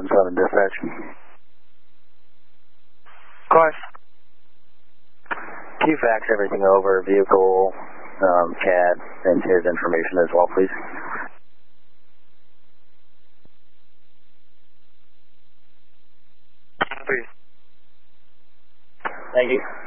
7 dispatch. Of course. Can you fax everything over, vehicle, CAD, and his information as well, please? Please. Thank you.